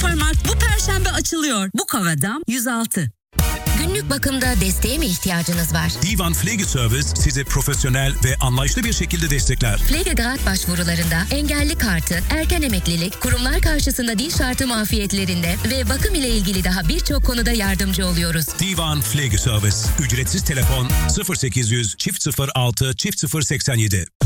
Süpermarkt bu perşembe açılıyor. Bukava'dan 106. Günlük bakımda desteğe mi ihtiyacınız var? Divan Pflegeservice sizi profesyonel ve anlayışlı bir şekilde destekler. Pflegegrad başvurularında engelli kartı, erken emeklilik, kurumlar karşısında dil şartı muafiyetlerinde ve bakım ile ilgili daha birçok konuda yardımcı oluyoruz. Divan Pflegeservice. Ücretsiz telefon 0800 006 087.